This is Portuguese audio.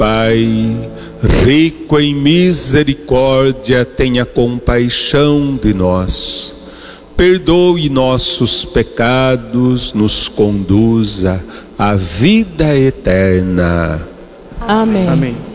Pai, rico em misericórdia, tenha compaixão de nós. Perdoe nossos pecados, nos conduza à vida eterna. Amém. Amém.